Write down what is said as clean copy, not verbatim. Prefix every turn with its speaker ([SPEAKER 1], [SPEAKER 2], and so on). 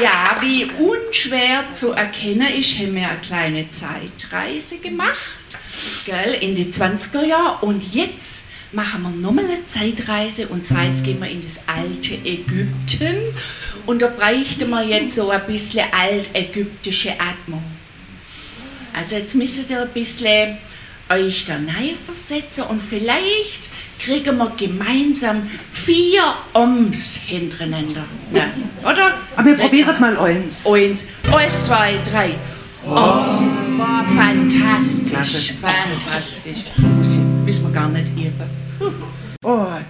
[SPEAKER 1] Ja, wie unschwer zu erkennen ist, haben wir eine kleine Zeitreise gemacht, gell, in die 20er Jahre. Und jetzt machen wir nochmal eine Zeitreise. Und zwar jetzt gehen wir in das alte Ägypten. Und da bräuchten wir jetzt so ein bisschen altägyptische Atmung. Also jetzt müsst ihr ein bisschen euch da reinversetzen und vielleicht kriegen wir gemeinsam 4 Oms hintereinander. Ne? Oder?
[SPEAKER 2] Aber wir probieren mal eins.
[SPEAKER 1] 1, 2, 3. Om. War fantastisch. Fantastisch. Müssen wir gar nicht üben.
[SPEAKER 2] Und